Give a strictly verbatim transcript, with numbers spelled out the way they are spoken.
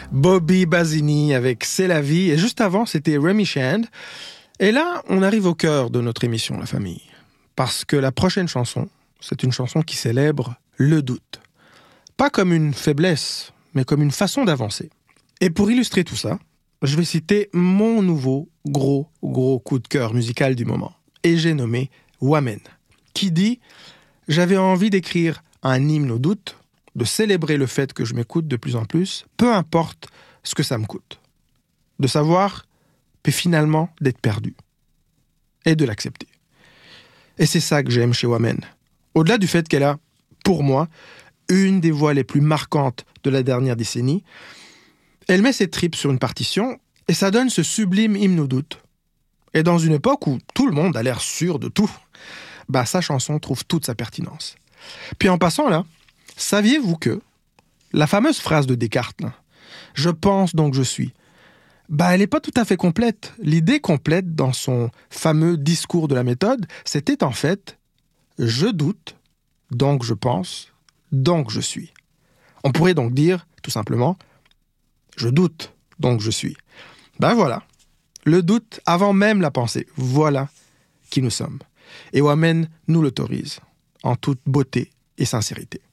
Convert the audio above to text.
Bobby Basini avec C'est la vie. Et juste avant, c'était Remy Shand. Et là, on arrive au cœur de notre émission, la famille. Parce que la prochaine chanson, c'est une chanson qui célèbre le doute. Pas comme une faiblesse, mais comme une façon d'avancer. Et pour illustrer tout ça, je vais citer mon nouveau gros, gros coup de cœur musical du moment. Et j'ai nommé Wamen, qui dit « J'avais envie d'écrire un hymne au doute, de célébrer le fait que je m'écoute de plus en plus, peu importe ce que ça me coûte. De savoir, puis finalement d'être perdu. Et de l'accepter. » Et c'est ça que j'aime chez Wamen. Au-delà du fait qu'elle a, pour moi, une des voix les plus marquantes de la dernière décennie, elle met ses tripes sur une partition et ça donne ce sublime hymne au doute. Et dans une époque où tout le monde a l'air sûr de tout, bah sa chanson trouve toute sa pertinence. Puis en passant là, saviez-vous que la fameuse phrase de Descartes, là, « Je pense donc je suis », bah elle n'est pas tout à fait complète. L'idée complète dans son fameux discours de la méthode, c'était en fait « Je doute, donc je pense, donc je suis ». On pourrait donc dire, tout simplement, « Je doute, donc je suis ». Ben voilà, le doute avant même la pensée, voilà qui nous sommes. Et Wamen nous l'autorise, en toute beauté et sincérité.